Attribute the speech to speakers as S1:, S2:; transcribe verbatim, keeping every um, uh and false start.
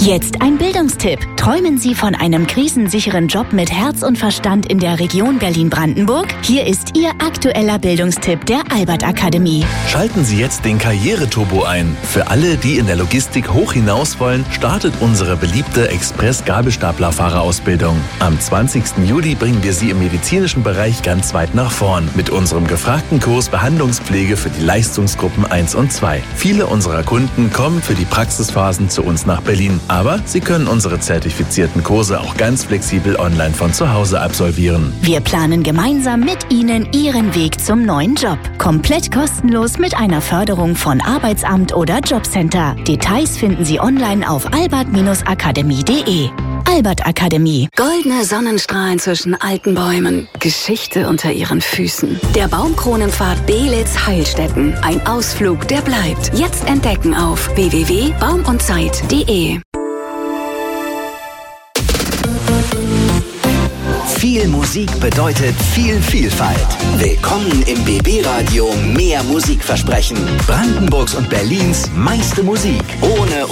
S1: Jetzt ein Bildungstipp. Träumen Sie von einem krisensicheren Job mit Herz und Verstand in der Region Berlin-Brandenburg? Hier ist Ihr aktueller Bildungstipp der Albert Akademie.
S2: Schalten Sie jetzt den Karriereturbo ein. Für alle, die in der Logistik hoch hinaus wollen, startet unsere beliebte Express-Gabelstaplerfahrerausbildung. Am zwanzigsten Juli bringen wir Sie im medizinischen Bereich ganz weit nach vorn mit unserem gefragten Kurs Behandlungspflege für die Leistungsgruppen eins und zwei. Viele unserer Kunden kommen für die Praxisphasen zu uns nach Berlin. Aber Sie können unsere zertifizierten Kurse auch ganz flexibel online von zu Hause absolvieren.
S1: Wir planen gemeinsam mit Ihnen Ihren Weg zum neuen Job. Komplett kostenlos mit einer Förderung von Arbeitsamt oder Jobcenter. Details finden Sie online auf albert akademie punkt de. Albert Akademie.
S3: Goldene Sonnenstrahlen zwischen alten Bäumen. Geschichte unter Ihren Füßen. Der Baumkronenpfad Belitz-Heilstätten. Ein Ausflug, der bleibt. Jetzt entdecken auf w w w punkt baum und zeit punkt de.
S4: Viel Musik bedeutet viel Vielfalt. Willkommen im B B-Radio Mehr Musikversprechen. Brandenburgs und Berlins meiste Musik. Ohne